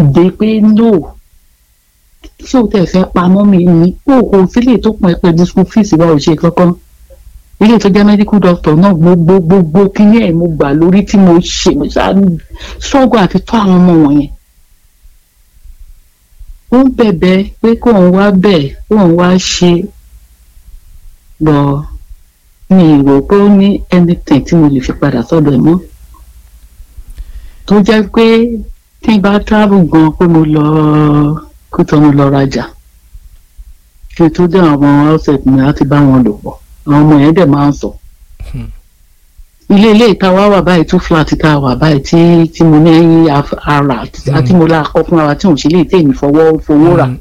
dé pé no ṣé o tẹ̀ fẹ́ pamọ́ mi ní kò sílẹ̀ tó pọn ẹ pẹ̀lú school fees wa ò ṣe kankan ilé tó jẹ́ medical doctor náà gbogbo kíní ẹ̀ mo gbà lórí tí mo ṣe mo ṣáà ṣọ́gun àti tó àwọn ọmọ wọ̀nyẹn ó ń bẹ̀bẹ̀ pé kóun wá bẹ̀ kóun wá ṣe lọ mi rò pé ó ní anything tí mo lè fi padà sọ́dọ̀ ẹ̀ mọ́ tó jẹ́ pé tí n bá travel gan pé mo lọ Kútọ́nù lọ rajà kí n tó dé àwọn outset mi láti bá wọn lò pọ̀ àwọn ọmọ yẹn dẹ̀ máa ń sọ ilé ìta wa wà báyìí 2 flat ìta wà báyìí tí mo ní ara àti mo la kọ́ fún ara tí òun ṣe lè tẹ̀ mí fowó rà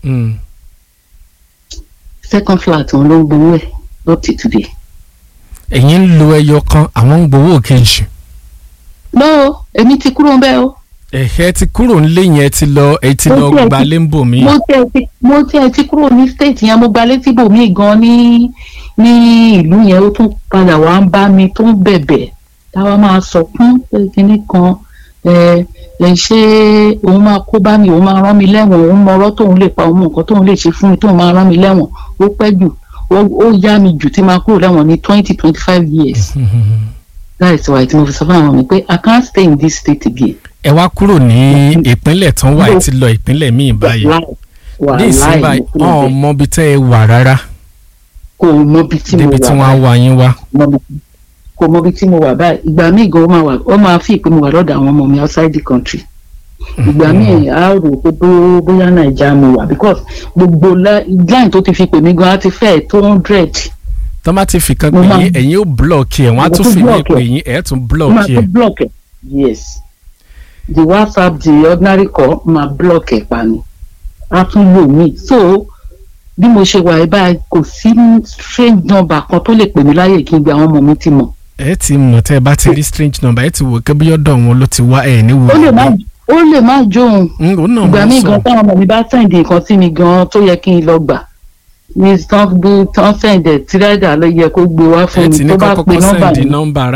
second flat wọn ló ń gbowó ẹ̀ up to today. ẹ̀yin ń lo ẹyọ kan àwọn ń gbowó kejì. lọ́wọ́ èmi ti kúrò bẹ́ẹ̀ o. ẹ̀hẹ́ ti kúrò nílé yẹn ti lọ gbalé ń bò mí. mo tiẹ̀ ti kúrò ní state yẹn mo gbalé tí bò mí gan ní ìlú yẹn ó tún padà wá ń bá mi tó ń bẹ̀bẹ̀ táwa máa sọ fún kinní kan ṣé òun máa kó bá mi òun máa rán mi lẹ́wọ̀n òun mọ̀rọ̀ tóun lè pa òun nǹkan tóun lè ṣe fún mi tóun máa rán mi lẹ́wọ̀n ó pẹ́ jù ó yá mi jù tí máa kúrò lẹ́wọ̀n ní 20-25 years. That's why tí mo fi sọ fún àwọn mi pé I can't stay in this state again. ẹ wá kúrò ní ìpínlẹ̀ tán wà ti lọ ìpínlẹ̀ míì báyìí ní ìsìn báyìí ọ̀ mọbi tẹ́ ẹ wà rárá. kò mọbi tí mo wà débi tí wọ́n á wá yín wá. kò mọbi tí mo wà báyìí ìgbà míì gan ó máa fi ìpè mo wà lọ́dọ̀ àwọn ọmọ mi outside the country. ìgbà míì á rò pé bóyá Naija mo wà because gbogbo line tó ti fi pè mí gan á ti fẹ́ẹ̀ 200. tó bá ti fi kan pè yín ẹ̀yin ó blọọkì ẹ̀ wọ́n á tún fi mí pè yín ẹ̀ tún blọọkì ẹ̀. yes the WhatsApp the ordinary call máa block ẹ̀ pa ni á tún lò mí so bí mo ṣe wà báyìí kò sí strange number kan tó lè pè mí láyè kí n gbé àwọn ọmọ mi ti mọ̀. ẹ ti mọ̀ tẹ́ ẹ bá ti rí strange number ẹ ti wò kébí ọ̀dọ̀ wọn ló ti wá ẹ̀ ní wò. ó lè má jóun ìgbà míì gan táwọn ọmọ mi bá sẹ́ǹdì nǹkan sí mi gan tó yẹ kí n lọ gbà ní tán sẹ́ǹdì tírẹ́dà ló yẹ kó gbé wá fún mi tó bá pe nọ́mbà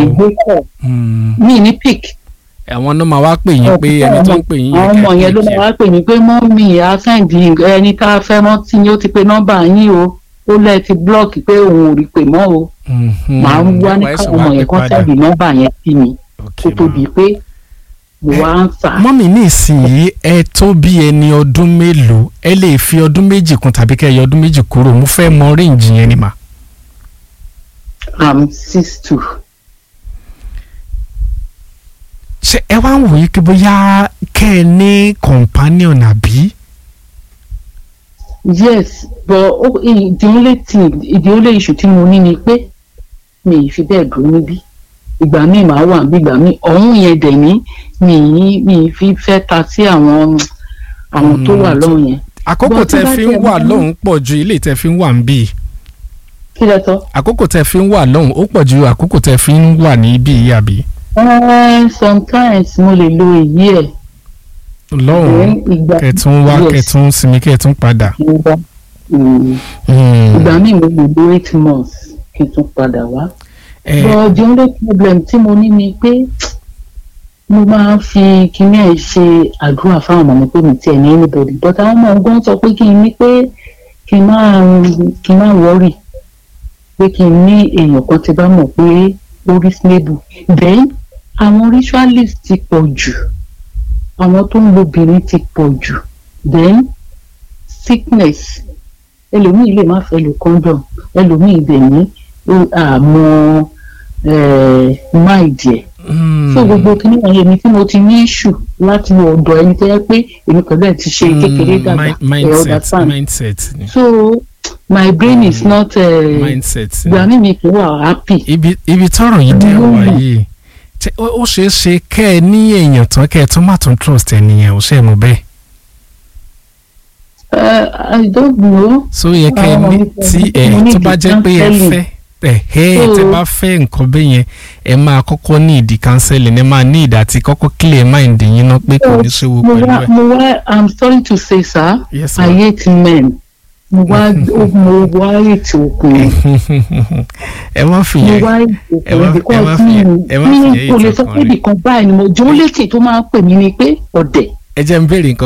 mi ní pic. àwọn náà máa wá pè yín pé ẹni tó ń pè yín àwọn ọmọ yẹn ló máa wá pè mí pé mọ́mì á sẹ́ǹdì ẹni tá a fẹ́ mọ́ tí ó ti pe nọ́mbà yín o ó lẹ́ẹ̀ ti blọ́ọ̀kì pé òun ò rí pè mọ́ o màá ń wá ní káwọn ọmọ yẹn kan sẹ́ǹdì nọ́mbà yẹn sí mi kó tó di pé mo wá ń fà. mọ́mì ní ìsinyìí ẹ tó bí ẹni ọdún mélòó ẹ lè fi ọdún méjì kún tàbí kẹ́ ẹ yọ ọdún méjì kúrò mo fẹ́ mọ réǹjì yẹn ni mà. I'm 62. ṣé ẹ wá ń wòye pé bóyá kẹ́ ẹ ní companion àbí. yes but the only issue tí mo ní ni pé mi ì fi bẹ́ẹ̀ dúró níbí ìgbà míì máa wà bí ìgbà míì ọ̀hún yẹn dẹ̀ ní mi fi fẹ́ ta sí àwọn tó wà lọ́hùn yẹn. àkókò tẹ́ fi ń wà lọ́hùn pọ̀ ju ilé tẹ́ fi ń wà ń bí. kí lẹ sọ. àkókò tẹ́ fi ń wà lọ́hùn ó pọ̀ ju àkókò tẹ́ fi ń wà ní ibi yìí àbí. sometimes mo lè lo èyí ẹ̀. lọ́hùn kẹtùn wá kẹtùn sinmi kẹtùn padà. ìgbà míì mo lè lo 8 months kí n tún padà wá. but the only problem tí mo ní ni pé mo máa ń fi kíní ẹ̀ ṣe àdúrà fáwọn ọmọ mi pé mi tiẹ̀ ní anybody but àwọn ọmọ ọgbọ́n sọ pé kí n ní pé kí n má worry pé kí n ní èèyàn kan tí bá mọ̀ pé ó reasonable then àwọn ritualist ti pọ̀ jù àwọn tó ń lo obìnrin ti pọ̀ jù then sickness ẹlòmíì lè má fẹ́ lo condom ẹlòmíì dẹ̀ ní àmọ́ máìdì ẹ̀. so gbogbo kìíní wọ̀nyí èmi tí mo ti ní issue láti ọ̀dọ̀ ẹni tó yẹ pé èmi pẹ̀lú ẹ̀ ti ṣe kékeré dàgbà mindset so my brain is not gbà mí mi kì í wà happy. ibi tọrọ yìí dé wà yìí ó ṣeé ṣe kẹ́ ẹ ní èèyàn tán kẹ́ ẹ tún má tún trust ẹnìyẹn ò ṣe é mọ̀ bẹ́ẹ̀. I don't know. so yẹ kẹ́ ẹ ní tí tó bá jẹ́ pé ẹ fẹ́ tẹ́ bá fẹ́ nǹkan bẹ́ẹ̀ yẹn ẹ máa kọ́kọ́ ní ìdí counseling ẹ máa ní ìdí àti kọ́kọ́ clear mind yín náà pé kò ní ṣòwò pẹ̀lú ẹ̀. I'm sorry to say sir, yes, I hate men. mo wá ètò òkùnrin. ẹ má fi yẹn mi kò lè sọ pé ibìkan báyìí ni mo jẹ́ ó lékè tó máa ń pè mí ni pé ọ̀dẹ̀. ẹ jẹ́ n béèrè nǹkan.